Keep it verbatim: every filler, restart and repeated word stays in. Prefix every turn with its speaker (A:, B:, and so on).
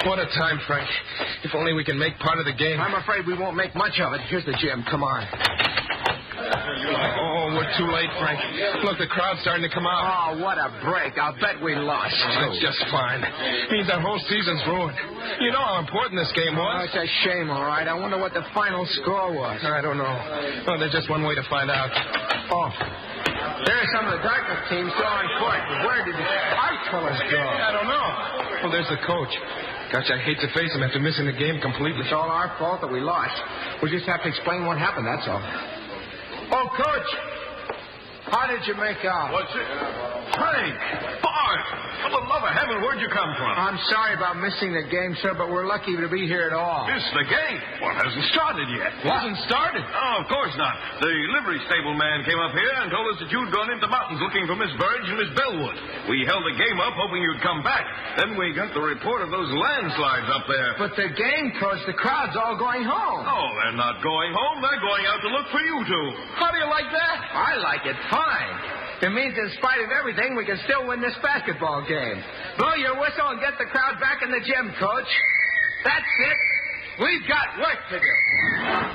A: What a time, Frank. If only we can make part of the game.
B: I'm afraid we won't make much of it. Here's the gym. Come on.
A: Oh, we're too late, Frank. Look, the crowd's starting to come out.
B: Oh, what a break. I'll bet we lost.
A: That's just fine. Means our whole season's ruined. You know how important this game
B: Oh,
A: was.
B: it's a shame, all right. I wonder what the final score was.
A: I don't know. Well, there's just one way to find out.
B: Oh. There's some of the Dartmouth teams still on foot. Where did the Art fellas go?
A: I don't know. Well, there's the coach. Gosh, I hate to face him after missing the game completely.
B: It's all our fault that we lost. We'll just have to explain what happened, that's all. Oh, Coach, how did you make out?
C: What's it? Frank! Bart! For the love of heaven, where'd you come from?
B: I'm sorry about missing the game, sir, but we're lucky to be here at all.
C: Missed the game? Well, it hasn't started yet.
A: It hasn't started?
C: Oh, of course not. The livery stable man came up here and told us that you'd gone into the mountains looking for Miss Burge and Miss Bellwood. We held the game up hoping you'd come back. Then we got the report of those landslides up there.
B: But the game, Coach, the crowd's all going home.
C: Oh, they're not going home. They're going out to look for you two.
A: How do you like that?
B: I like it fine. It means in spite of everything, we can still win this basketball game. Blow your whistle and get the crowd back in the gym, Coach. That's it. We've got work to do.